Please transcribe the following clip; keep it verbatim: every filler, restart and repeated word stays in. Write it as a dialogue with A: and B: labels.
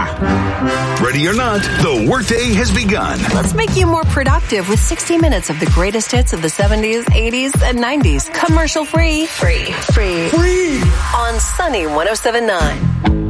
A: Ready or not, the workday has begun.
B: Let's make you more productive with sixty minutes of the greatest hits of the seventies, eighties, and nineties. Commercial free. Free. Free.
C: Free.
B: On Sunny one oh seven point nine.